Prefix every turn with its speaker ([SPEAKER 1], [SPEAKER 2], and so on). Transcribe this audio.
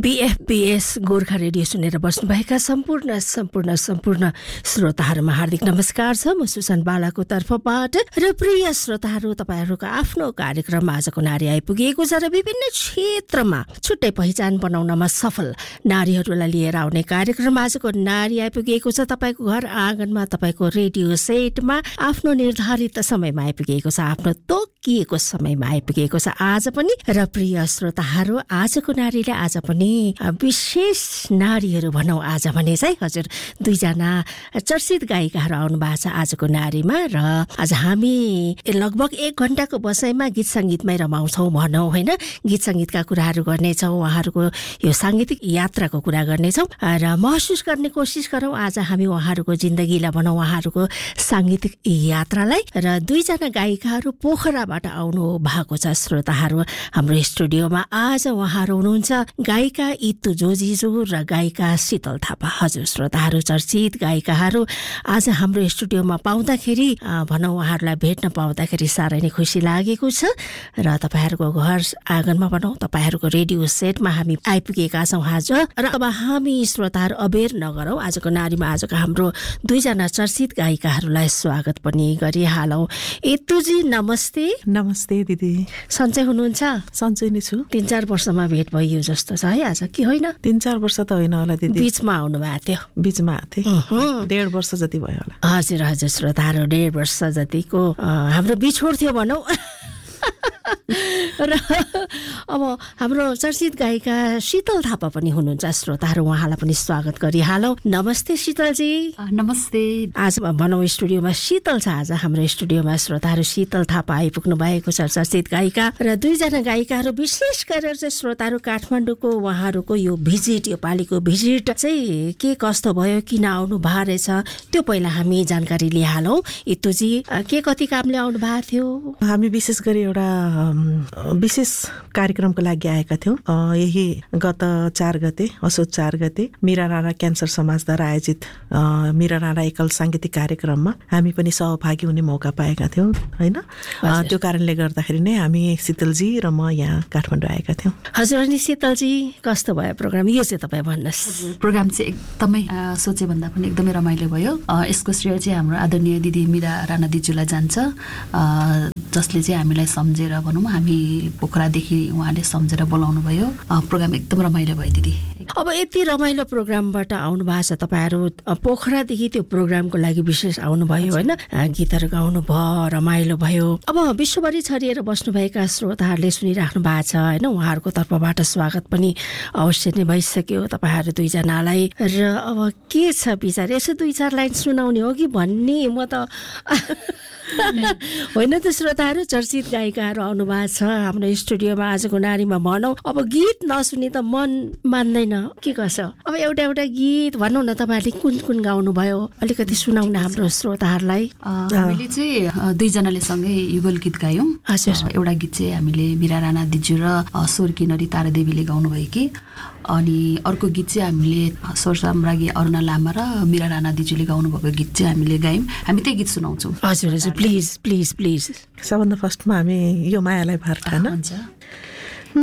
[SPEAKER 1] बीएफपीएस Gorkha radio सुनेर बस्नुभएका सम्पूर्ण श्रोताहरूमा हार्दिक नमस्कार छ। म सुसन बालाको तर्फबाट र प्रिय श्रोताहरू, तपाईहरूको आफ्नो कार्यक्रम आजको नारी आइपुगेको छ र विभिन्न क्षेत्रमा छुट्टै पहिचान बनाउनमा सफल नारीहरूलाई लिएर आउने कार्यक्रम आजको नारी आइपुगेको छ। तपाईको घर आँगनमा, तपाईको रेडियो सेटमा आफ्नो निर्धारित समयमा आइपुगेको छ, आफ्नो तोकिएको समयमा आइपुगेको छ आज पनि। र प्रिय श्रोताहरू, आजको नारीले आज पनि विशेष नारीहरू भनौँ आज भने चाहिँ हजुर दुईजना चर्चित गायिकाहरू आउनु भएको छ आजको नारीमा। र आज हामी लगभग 1 घण्टाको बसाइमा गीत सङ्गीतमै रमाउँछौँ भनौँ होइन। गीत सङ्गीतका कुराहरू गर्नेछौँ, उहाँहरूको यो साङ्गीतिक यात्राको कुरा गर्नेछौँ र महसुस गर्ने कोसिस गरौँ आज हामी उहाँहरूको जिन्दगीलाई भनौँ, उहाँहरूको साङ्गीतिक यात्रालाई। र दुईजना गायिकाहरू पोखराबाट आउनु भएको छ श्रोताहरू हाम्रो स्टुडियोमा। आज उहाँहरू हुनुहुन्छ गायिका इतु जोजिजो र गायिका शीतल थापा। हजुर श्रोताहरू, चर्चित गायिकाहरू आज हाम्रो स्टुडियोमा पाउँदाखेरि भनौँ उहाँहरूलाई भेट्न पाउँदाखेरि साह्रै नै खुसी लागेको छ। र तपाईँहरूको घर आँगनमा भनौँ, तपाईँहरूको रेडियो सेटमा हामी आइपुगेका छौँ आज। र अब हामी श्रोताहरू अबेर नगरौँ, आजको नारीमा आजको हाम्रो दुईजना चर्चित गायिकाहरूलाई स्वागत पनि गरिहालौँ। इतुजी नमस्ते।
[SPEAKER 2] नमस्ते दिदी।
[SPEAKER 1] सन्चै हुनुहुन्छ?
[SPEAKER 2] सन्चै नै छु।
[SPEAKER 1] 3-4 वर्षमा भेट भयो जस्तो छ है आज, कि होइन?
[SPEAKER 2] 3-4 वर्ष त होइन होला दिदी,
[SPEAKER 1] बीचमा आउनु भएको थियो।
[SPEAKER 2] बीचमा आएको थिएँ, 1.5 वर्ष जति भयो होला।
[SPEAKER 1] हजुर हजुर श्रोताहरू, 1.5 वर्ष जतिको हाम्रो बिछोड थियो भनौँ। र अब हाम्रो चर्चित गायिका शीतल थापा पनि हुनुहुन्छ श्रोताहरू, उहाँलाई पनि स्वागत गरिहालौँ। नमस्ते शीतलजी।
[SPEAKER 3] नमस्ते।
[SPEAKER 1] आज भनौँ स्टुडियोमा शीतल छ, आज हाम्रो स्टुडियोमा श्रोताहरू शीतल थापा आइपुग्नु भएको छ, चर्चित गायिका। र दुईजना गायिकाहरू विशेष गरेर चाहिँ श्रोताहरू काठमाडौँको उहाँहरूको यो भिजिट, यो पालिको भिजिट चाहिँ के कस्तो भयो, किन आउनु भएको रहेछ, त्यो पहिला हामी जानकारी लिइहालौँ। इतुजी, के कति कामले आउनु भएको थियो?
[SPEAKER 2] हामी विशेष गरी एउटा विशेष कार्यक्रमको लागि आएका थियौँ। यही गत 4 गते, असोज 4 गते मीरा राणा क्यान्सर समाजद्वारा आयोजित मीरा राणा एकल साङ्गीतिक कार्यक्रममा हामी पनि सहभागी हुने मौका पाएका थियौँ होइन। त्यो कारणले गर्दाखेरि नै हामी शीतलजी र म यहाँ काठमाडौँ आएका थियौँ।
[SPEAKER 1] हजुर, अनि शीतलजी कस्तो भयो प्रोग्राम? यो चाहिँ तपाईँ भन्नुहोस्।
[SPEAKER 3] प्रोग्राम चाहिँ एकदमै सोचे भन्दा पनि एकदमै रमाइलो भयो। यसको श्रेय चाहिँ हाम्रो आदरणीय दिदी मीरा राणा दिजूलाई जान्छ, जसले चाहिँ हामीलाई सम्झेर भनौँ, हामी पोखरादेखि उहाँले सम्झेर बोलाउनु भयो। प्रोग्राम एकदम रमाइलो भयो दिदी।
[SPEAKER 1] अब यति रमाइलो प्रोग्रामबाट आउनु भएको छ, तपाईँहरू पोखरादेखि त्यो प्रोग्रामको लागि विशेष आउनुभयो होइन, गीतहरू गाउनु भयो, रमाइलो भयो। अब विश्वभरि छरिएर बस्नुभएका श्रोताहरूले सुनिराख्नु भएको छ होइन, उहाँहरूको तर्फबाट स्वागत पनि अवश्य नै भइसक्यो तपाईँहरू दुईजनालाई। र अब के छ विचार, यसो 2-4 लाइन सुनाउने हो कि भन्ने म त होइन त। श्रोताहरू, चर्चित गायिकाहरू आउनु भएको छ हाम्रो स्टुडियोमा आजको नारीमा भनौँ। अब गीत नसुनि त मन मान्दैन, के गर्छ? अब एउटा गीत भनौँ न, तपाईँहरूले कुन गाउनु भयो अलिकति सुनाउन हाम्रो श्रोताहरूलाई।
[SPEAKER 3] हामीले चाहिँ दुईजनाले सँगै युगल गीत गायौँ।
[SPEAKER 1] हजुर,
[SPEAKER 3] एउटा गीत चाहिँ हामीले मीरा राणा दिजू र स्वर्गीय नरी तारादेवीले गाउनुभयो कि, अनि अर्को गीत चाहिँ हामीले स्वर साम्राज्ञी अरुणा लामा र मीरा राणा दिजूले गाउनुभएको गीत चाहिँ हामीले गायौँ। हामी त्यही गीत सुनाउँछौँ।
[SPEAKER 1] हजुर हजुर, प्लिज प्लिज प्लिज।
[SPEAKER 2] सबभन्दा फर्स्टमा हामी यो मायालाई भर ठान।
[SPEAKER 3] हुन्छ।